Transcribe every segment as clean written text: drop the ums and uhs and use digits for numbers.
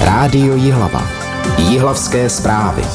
Rádio Jihlava. Jihlavské zprávy.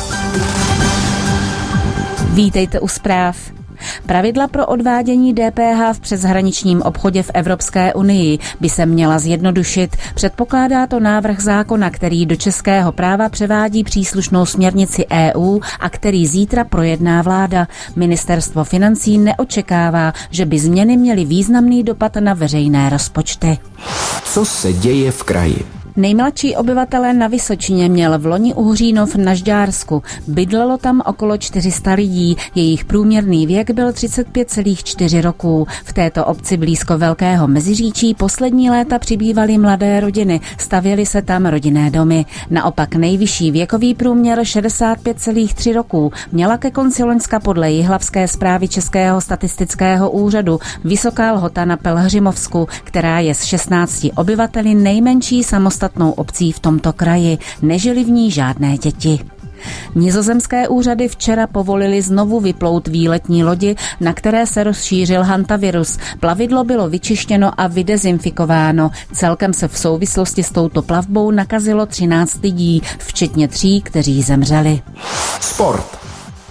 Vítejte u zpráv. Pravidla pro odvádění DPH v přeshraničním obchodě v Evropské unii by se měla zjednodušit. Předpokládá to návrh zákona, který do českého práva převádí příslušnou směrnici EU a který zítra projedná vláda. Ministerstvo financí neočekává, že by změny měly významný dopad na veřejné rozpočty. Co se děje v kraji? Nejmladší obyvatelé na Vysočině měl v loni Uhřínov na Žďársku. Bydlelo tam okolo 400 lidí, jejich průměrný věk byl 35,4 roku. V této obci blízko Velkého Meziříčí poslední léta přibývaly mladé rodiny, stavěly se tam rodinné domy. Naopak nejvyšší věkový průměr 65,3 roku měla ke konci loňska podle Jihlavské zprávy Českého statistického úřadu Vysoká Lhota na Pelhřimovsku, která je s 16 obyvateli nejmenší samostatnou obcí v tomto kraji, nežily v ní žádné děti. Nizozemské úřady včera povolili znovu vyplout výletní lodi, na které se rozšířil hantavirus. Plavidlo bylo vyčištěno a vydezinfikováno. Celkem se v souvislosti s touto plavbou nakazilo 13 lidí, včetně 3, kteří zemřeli. Sport.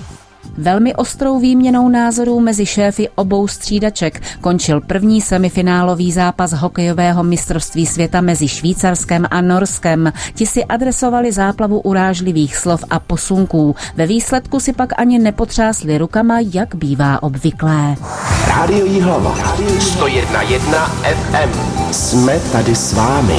Velmi ostrou výměnou názorů mezi šéfy obou střídaček končil první semifinálový zápas hokejového mistrovství světa mezi Švýcarskem a Norskem. Ti si adresovali záplavu urážlivých slov a posunků. Ve výsledku si pak ani nepotřásli rukama, jak bývá obvyklé. Rádio Jihlava. 101,1 FM. Jsme tady s vámi.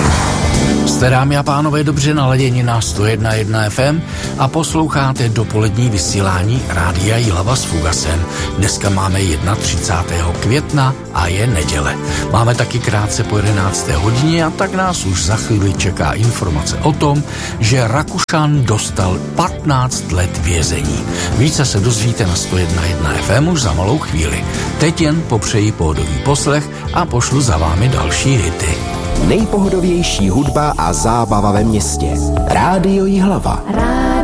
Jste, dámy a pánové, dobře naladěni na 101,1 FM a posloucháte dopolední vysílání Rádia Jihlava s Fugasem. Dneska máme 31. května a je neděle. Máme taky krátce po 11. hodině a tak nás už za chvíli čeká informace o tom, že Rakušan dostal 15 let vězení. Více se dozvíte na 101,1 FM už za malou chvíli. Teď jen popřeji pohodový poslech a pošlu za vámi další hity. Nejpohodovější hudba a zábava ve městě. Rádio Jihlava.